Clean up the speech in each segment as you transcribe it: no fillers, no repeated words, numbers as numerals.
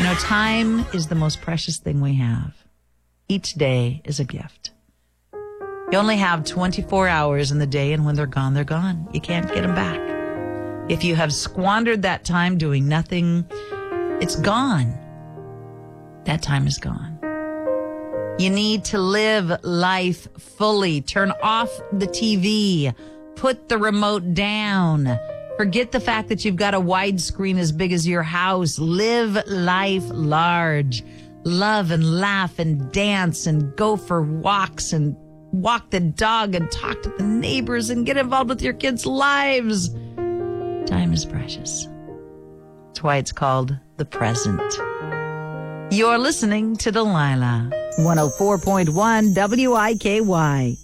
Time is the most precious thing we have. Each day is a gift. You only have 24 hours in the day, and when they're gone, they're gone. You can't get them back. If you have squandered that time doing nothing, it's gone. That time is gone. You need to live life fully. Turn off the TV. Put the remote down. Forget the fact that you've got a widescreen as big as your house. Live life large. Love and laugh and dance and go for walks and walk the dog and talk to the neighbors and get involved with your kids' lives. Time is precious. That's why it's called the present. You're listening to Delilah. 104.1 WIKY.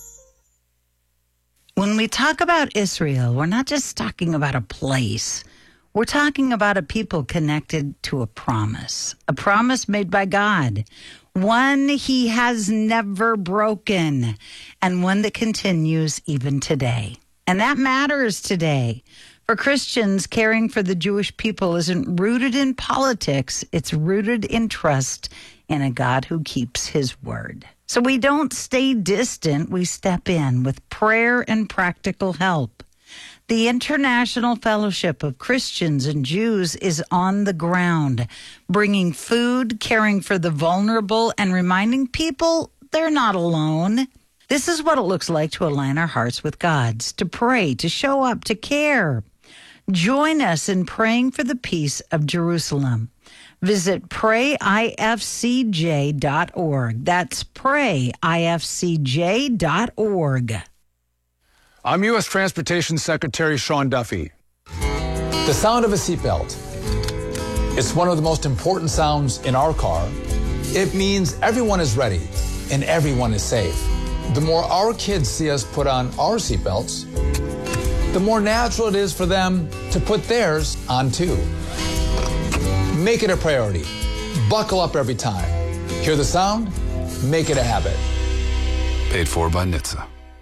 When we talk about Israel, we're not just talking about a place. We're talking about a people connected to a promise made by God, one he has never broken, and one that continues even today. And that matters today. For Christians, caring for the Jewish people isn't rooted in politics. It's rooted in trust in a God who keeps his word. So we don't stay distant. We step in with prayer and practical help. The International Fellowship of Christians and Jews is on the ground, bringing food, caring for the vulnerable, and reminding people they're not alone. This is what it looks like to align our hearts with God's, to pray, to show up, to care. Join us in praying for the peace of Jerusalem. Visit prayifcj.org. That's prayifcj.org. I'm U.S. Transportation Secretary Sean Duffy. The sound of a seatbelt. It's one of the most important sounds in our car. It means everyone is ready and everyone is safe. The more our kids see us put on our seatbelts, the more natural it is for them to put theirs on too. Make it a priority. Buckle up every time. Hear the sound? Make it a habit. Paid for by NHTSA.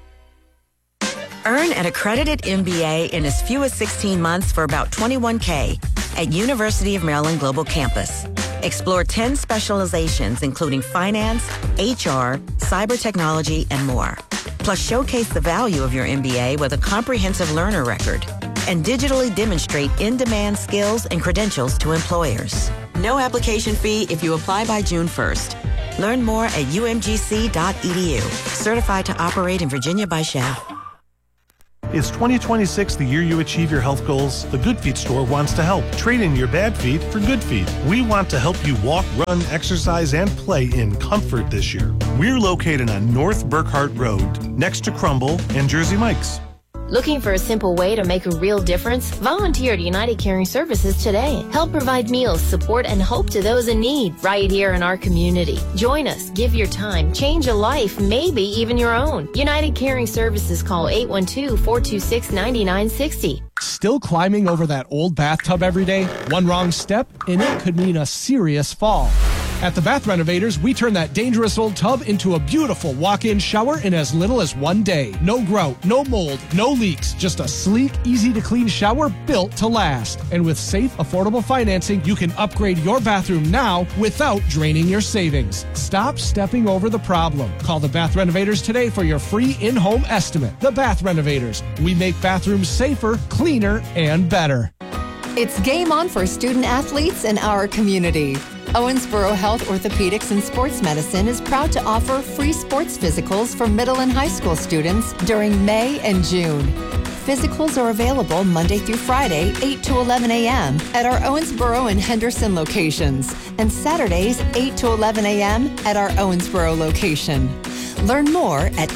Earn an accredited MBA in as few as 16 months for about $21K at University of Maryland Global Campus. Explore 10 specializations, including finance, HR, cyber technology, and more. Plus, showcase the value of your MBA with a comprehensive learner record and digitally demonstrate in-demand skills and credentials to employers. No application fee if you apply by June 1st. Learn more at umgc.edu. Certified to operate in Virginia by Shell. Is 2026 the year you achieve your health goals? The Good Feet store wants to help. Trade in your bad feet for good feet. We want to help you walk, run, exercise, and play in comfort this year. We're located on North Burkhart Road, next to Crumble and Jersey Mike's. Looking for a simple way to make a real difference? Volunteer at United Caring Services today. Help provide meals, support, and hope to those in need right here in our community. Join us, give your time, change a life, maybe even your own. United Caring Services, call 812-426-9960. Still climbing over that old bathtub every day? One wrong step, and it could mean a serious fall. At the Bath Renovators, we turn that dangerous old tub into a beautiful walk-in shower in as little as one day. No grout, no mold, no leaks. Just a sleek, easy-to-clean shower built to last. And with safe, affordable financing, you can upgrade your bathroom now without draining your savings. Stop stepping over the problem. Call the Bath Renovators today for your free in-home estimate. The Bath Renovators. We make bathrooms safer, cleaner, and better. It's game on for student athletes in our community. Owensboro Health Orthopedics and Sports Medicine is proud to offer free sports physicals for middle and high school students during May and June. Physicals are available Monday through Friday, 8 to 11 a.m. at our Owensboro and Henderson locations, and Saturdays, 8 to 11 a.m. at our Owensboro location. Learn more at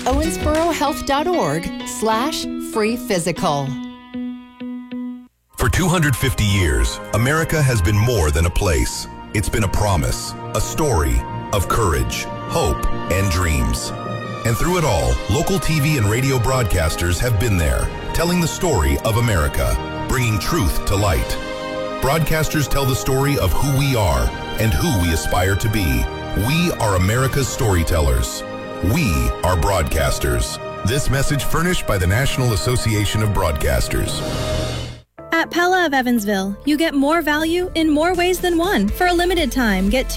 owensborohealth.org/free physical. For 250 years, America has been more than a place. It's been a promise, a story of courage, hope, and dreams. And through it all, local TV and radio broadcasters have been there, telling the story of America, bringing truth to light. Broadcasters tell the story of who we are and who we aspire to be. We are America's storytellers. We are broadcasters. This message furnished by the National Association of Broadcasters. At Pella of Evansville, you get more value in more ways than one. For a limited time, get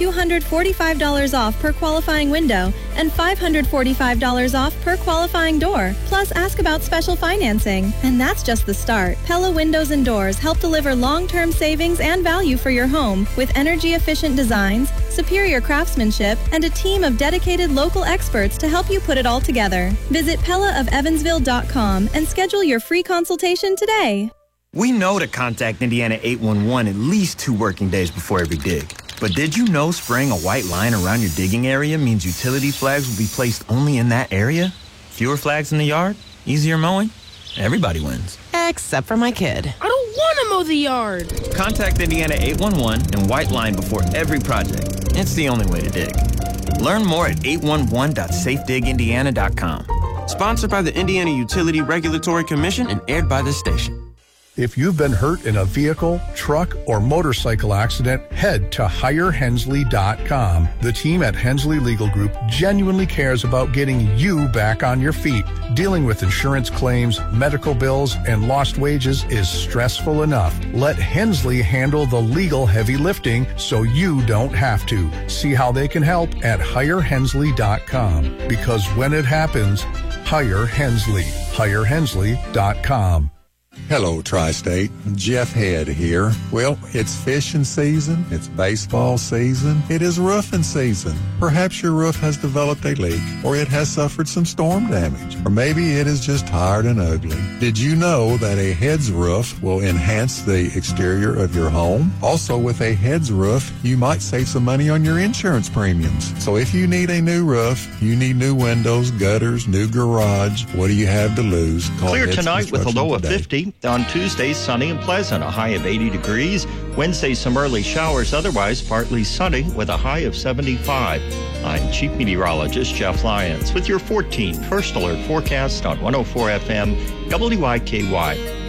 $245 off per qualifying window and $545 off per qualifying door. Plus, ask about special financing. And that's just the start. Pella Windows and Doors help deliver long-term savings and value for your home with energy-efficient designs, superior craftsmanship, and a team of dedicated local experts to help you put it all together. Visit PellaofEvansville.com and schedule your free consultation today. We know to contact Indiana 811 at least 2 working days before every dig. But did you know spraying a white line around your digging area means utility flags will be placed only in that area? Fewer flags in the yard, easier mowing, everybody wins. Except for my kid. I don't want to mow the yard. Contact Indiana 811 and white line before every project. It's the only way to dig. Learn more at 811.safedigindiana.com. Sponsored by the Indiana Utility Regulatory Commission and aired by this station. If you've been hurt in a vehicle, truck, or motorcycle accident, head to HireHensley.com. The team at Hensley Legal Group genuinely cares about getting you back on your feet. Dealing with insurance claims, medical bills, and lost wages is stressful enough. Let Hensley handle the legal heavy lifting so you don't have to. See how they can help at HireHensley.com. Because when it happens, hire Hensley. HireHensley.com. Hello, Tri-State. Jeff Head here. Well, it's fishing season. It's baseball season. It is roofing season. Perhaps your roof has developed a leak, or it has suffered some storm damage, or maybe it is just tired and ugly. Did you know that a Heads roof will enhance the exterior of your home? Also, with a Heads roof, you might save some money on your insurance premiums. So if you need a new roof, you need new windows, gutters, new garage, what do you have to lose? Call Clear Heads tonight with a low of today. 50. On Tuesday, sunny and pleasant, a high of 80 degrees. Wednesday, some early showers, otherwise partly sunny with a high of 75. I'm Chief Meteorologist Jeff Lyons with your 14 First Alert forecast on 104 FM WYKY.